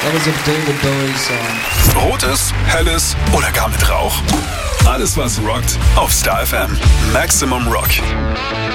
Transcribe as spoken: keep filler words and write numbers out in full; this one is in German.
That was a David Bowie song. Rotes, helles oder gar mit Rauch? Alles, was rockt, auf Star F M. Maximum Rock.